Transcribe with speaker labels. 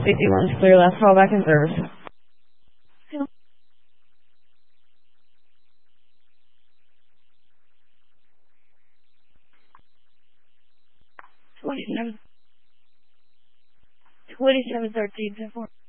Speaker 1: 51's clear, last call back in service. 2713 4.